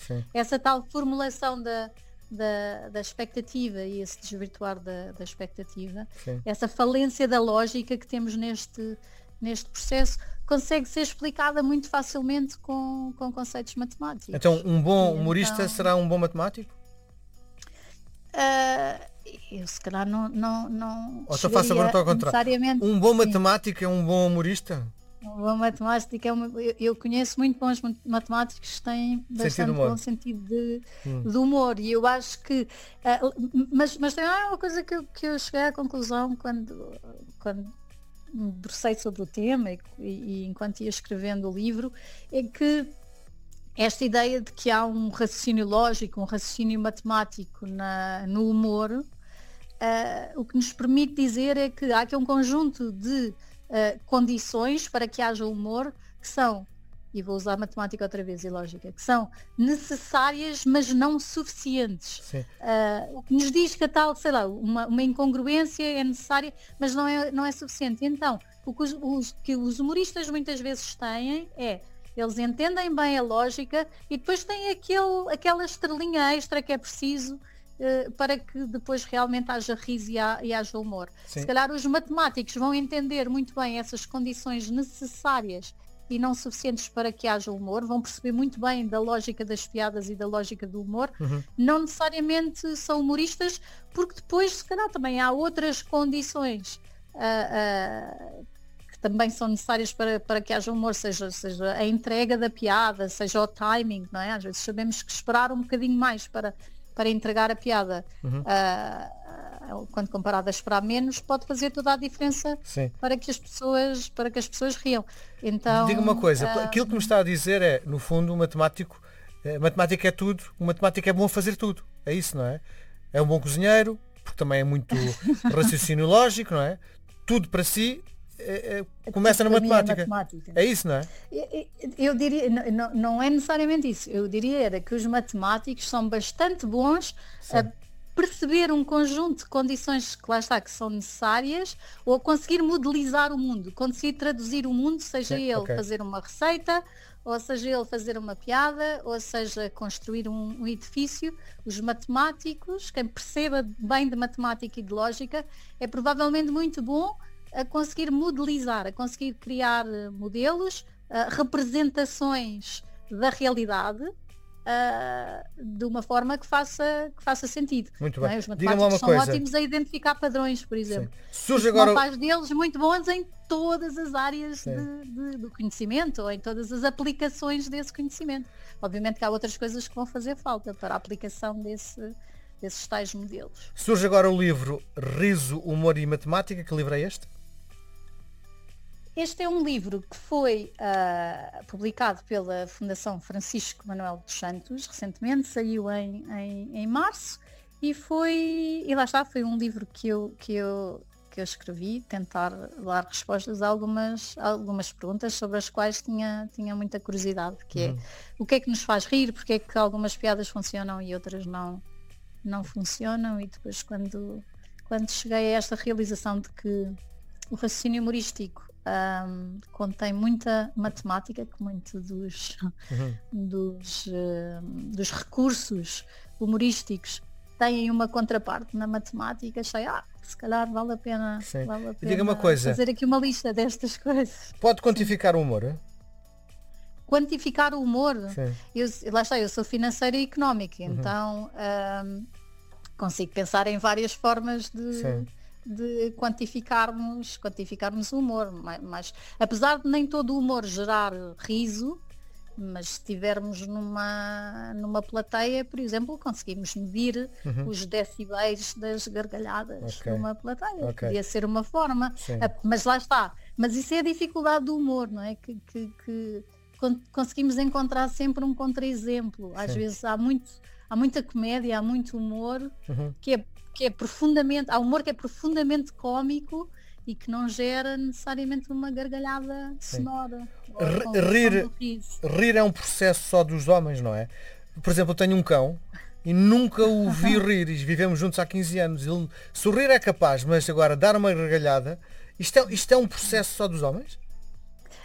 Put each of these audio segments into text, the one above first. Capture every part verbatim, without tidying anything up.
sim. essa tal formulação da, da, da expectativa e esse desvirtuar da, da expectativa, Sim. essa falência da lógica que temos neste, neste processo, consegue ser explicada muito facilmente com, com conceitos matemáticos. Então, um bom E humorista então, será um bom matemático? uh, eu se calhar não, não, não Ou então faço a pergunta ao contrário. necessariamente... Um bom sim. matemático é um bom humorista? Um bom matemático é uma, eu, eu conheço muito bons matemáticos que têm bastante humor. bom sentido de, Hum. de humor, e eu acho que uh, mas, mas tem uma coisa que eu, que eu cheguei à conclusão quando, quando me debrucei sobre o tema e, e, e enquanto ia escrevendo o livro, é que esta ideia de que há um raciocínio lógico, um raciocínio matemático na, no humor, uh, o que nos permite dizer é que há aqui um conjunto de Uh, condições para que haja humor que são, e vou usar matemática outra vez e lógica, que são necessárias mas não suficientes. Uh, o que nos diz que a tal, sei lá, uma, uma incongruência é necessária mas não é, não é suficiente. Então, o que os, os, que os humoristas muitas vezes têm é, eles entendem bem a lógica e depois têm aquele, aquela estrelinha extra que é preciso para que depois realmente haja riso e, ha, e haja humor. Sim. Se calhar os matemáticos vão entender muito bem essas condições necessárias e não suficientes para que haja humor, vão perceber muito bem da lógica das piadas e da lógica do humor, uhum. não necessariamente são humoristas, porque depois se calhar também há outras condições uh, uh, que também são necessárias para, para que haja humor, seja, seja a entrega da piada, seja o timing, não é? Às vezes sabemos que esperar um bocadinho mais para para entregar a piada, uhum. uh, quando comparado a esperar menos, pode fazer toda a diferença. Sim. para que as pessoas para que as pessoas riam. Então, diga uma coisa, uh, aquilo que me está a dizer é, no fundo, o matemático, a matemática é tudo, o matemático é bom a fazer tudo, é isso, não é? É um bom cozinheiro, porque também é muito raciocínio lógico, não é? Tudo para si é, é, começa na matemática. É matemática. É isso, não é? Eu, eu diria, não, não é necessariamente isso. Eu diria era que os matemáticos são bastante bons Sim. a perceber um conjunto de condições que lá está, que são necessárias, ou a conseguir modelizar o mundo, conseguir traduzir o mundo, seja Sim, ele okay. fazer uma receita, ou seja ele fazer uma piada, ou seja construir um, um edifício. Os matemáticos, quem perceba bem de matemática e de lógica, é provavelmente muito bom a conseguir modelizar, a conseguir criar modelos, uh, representações da realidade, uh, de uma forma que faça, que faça sentido. Muito bem. É? Os matemáticos são coisa. ótimos a identificar padrões, por exemplo. Surge agora... não faz deles muito bons em todas as áreas de, de, do conhecimento, ou em todas as aplicações desse conhecimento. Obviamente que há outras coisas que vão fazer falta para a aplicação desse, desses tais modelos. Surge agora o livro Riso, Humor e Matemática. Que livro é este? Este é um livro que foi uh, publicado pela Fundação Francisco Manuel dos Santos, recentemente, saiu em, em, em março, e foi, e lá está, foi um livro que eu, que eu, que eu escrevi, tentar dar respostas a algumas, a algumas perguntas sobre as quais tinha, tinha muita curiosidade, que é, uhum. o que é que nos faz rir, porque é que algumas piadas funcionam e outras não, não funcionam, e depois quando, quando cheguei a esta realização de que o raciocínio humorístico Um, contém muita matemática, que muito dos, uhum. dos, uh, dos recursos humorísticos têm uma contraparte na matemática. Achei, ah, se calhar vale a pena, vale a pena diga uma coisa, fazer aqui uma lista destas coisas. Pode quantificar Sim. o humor? Hein? Quantificar o humor? Eu, lá está, eu sou financeira e económica, uhum. então um, consigo pensar em várias formas de... Sim. de quantificarmos, quantificarmos o humor, mas, mas apesar de nem todo o humor gerar riso, mas se estivermos numa, numa plateia, por exemplo, conseguimos medir uhum. os decibéis das gargalhadas okay. numa plateia. Okay. Podia ser uma forma, Sim. mas lá está. Mas isso é a dificuldade do humor, não é? Que, que, que conseguimos encontrar sempre um contra-exemplo. Às Sim. vezes há, muito, há muita comédia, há muito humor uhum. que é que é profundamente, há humor que é profundamente cómico e que não gera necessariamente uma gargalhada sonora. Rir, rir é um processo só dos homens, não é? Por exemplo, eu tenho um cão e nunca o vi rir, e vivemos juntos há quinze anos. Ele, sorrir é capaz, mas agora dar uma gargalhada, isto é, isto é um processo só dos homens?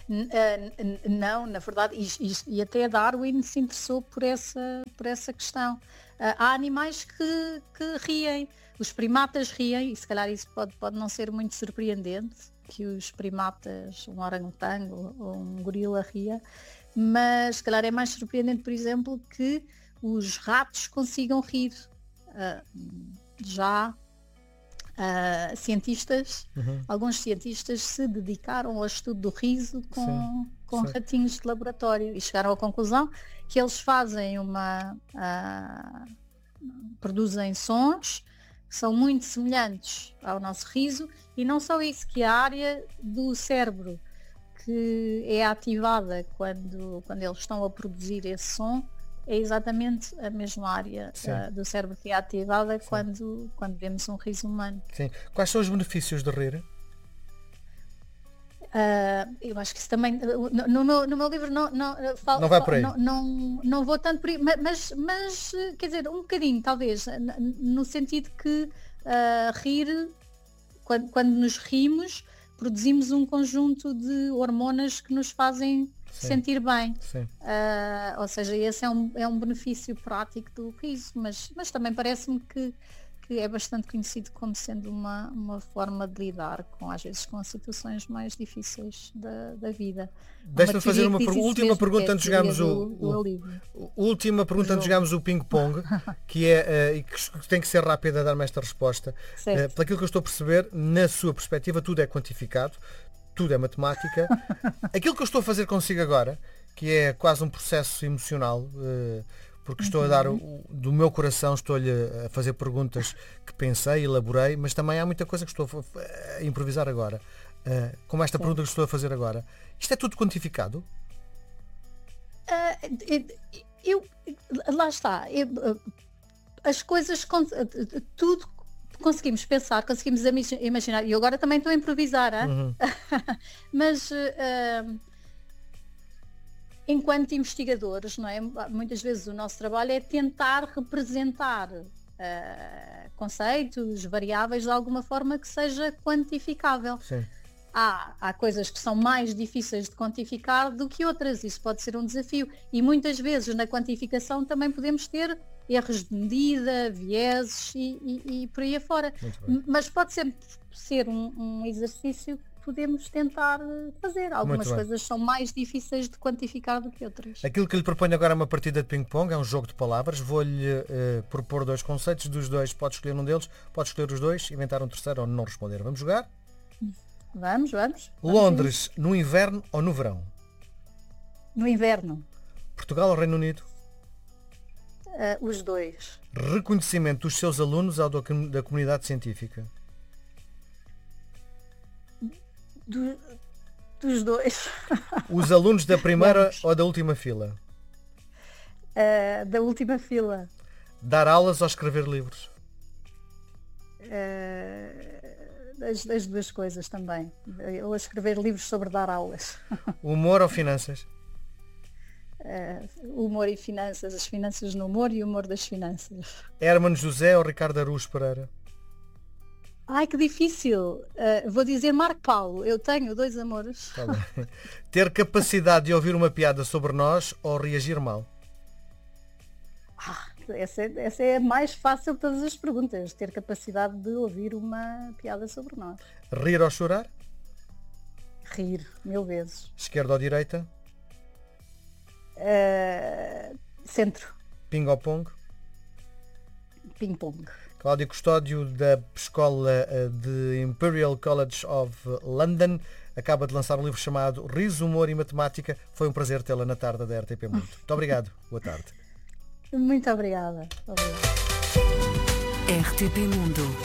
N- eh, n- Não, na verdade, e, e- e até Darwin se interessou por essa, por essa questão. Ah, há animais que, que riem, os primatas riem, e se calhar isso pode, pode não ser muito surpreendente, que os primatas, um orangotango ou um gorila ria, mas se calhar é mais surpreendente, por exemplo, que os ratos consigam rir. Ah, já ah, cientistas, Uhum. alguns cientistas se dedicaram ao estudo do riso com, Sim, com sim. ratinhos de laboratório e chegaram à conclusão que eles fazem uma ah, produzem sons que são muito semelhantes ao nosso riso, e não só isso, que a área do cérebro que é ativada quando, quando eles estão a produzir esse som é exatamente a mesma área Sim. ah, do cérebro que é ativada quando, quando vemos um riso humano. Sim. Quais são os benefícios de rir? Ah, eu acho que isso também no, no meu, no meu livro não, não, falo, Não vai por aí. não, não, não vou tanto por aí, ma- mas, mas quer dizer, um bocadinho talvez, n- no sentido que ah, rir, quando, quando nos rimos, produzimos um conjunto de hormonas que nos fazem Sim. sentir bem. Sim. Ah, ou seja, esse é um, é um benefício prático do riso, mas, mas também parece-me que, que é bastante conhecido como sendo uma, uma forma de lidar com, às vezes, com situações mais difíceis da, da vida. Deixa-me Uma fazer teoria uma que diz pergu- isso última mesmo, pergunta que é a antes de chegarmos teoria o, do- do o- alívio. última pergunta antes de jogo. chegarmos o ping-pong, que é eh, e que tem que ser rápida a dar-me esta resposta. Certo. Eh, Pelaquilo que eu estou a perceber, na sua perspectiva, tudo é quantificado, tudo é matemática. Aquilo que eu estou a fazer consigo agora, que é quase um processo emocional, eh, porque estou a dar o- do meu coração, estou-lhe a fazer perguntas que pensei, elaborei, mas também há muita coisa que estou a fa- a improvisar agora. Eh, como esta pergunta que estou a fazer agora. Isto é tudo quantificado? Ah, eu, lá está. Eu, as coisas, con- tudo conseguimos pensar, conseguimos imagi- imaginar. E eu agora também estou a improvisar, hein? Uhum. Mas ah, enquanto investigadores, não é? Muitas vezes o nosso trabalho é tentar representar ah, conceitos, variáveis de alguma forma que seja quantificável. Sim. Há, há coisas que são mais difíceis de quantificar do que outras, isso pode ser um desafio. E muitas vezes na quantificação também podemos ter erros de medida, vieses e, e, e por aí afora. Muito bem. M- Mas pode sempre ser um, um exercício que podemos tentar fazer. Algumas bem. coisas são mais difíceis de quantificar do que outras. Aquilo que lhe proponho agora é uma partida de ping-pong, é um jogo de palavras. Vou-lhe eh, propor dois conceitos, dos dois pode escolher um deles, pode escolher os dois, inventar um terceiro ou não responder. Vamos jogar? Vamos, vamos. vamos Londres, no inverno ou no verão? No inverno, Portugal ou Reino Unido? ah, os dois. Reconhecimento dos seus alunos ou da, com- da comunidade científica? Do- dos dois. Os alunos da primeira Vamos. ou da última fila? Ah, da última fila. Dar aulas ou escrever livros? Ah, as, as duas coisas também. Eu a escrever livros sobre dar aulas. Humor ou finanças? Ah, humor e finanças, as finanças no humor e o humor das finanças. Hermano José ou Ricardo Araújo Pereira? Ai, que difícil. Ah, vou dizer Marco Paulo. Eu tenho dois amores. Tá bem. Ter capacidade de ouvir uma piada sobre nós ou reagir mal? Ah, essa, é, essa é a mais fácil de todas as perguntas. Ter capacidade de ouvir uma piada sobre nós. Rir ou chorar? Rir, mil vezes. Esquerda ou direita? Ah, centro. Ping ou pong? Ping-pong. Cláudio Custódio, da Escola eh, de Imperial College of London, acaba de lançar um livro chamado Riso, Humor e Matemática. Foi um prazer tê-la na tarde da R T P Muito. Muito obrigado. Boa tarde. Muito obrigada. Obrigada. R T P Mundo.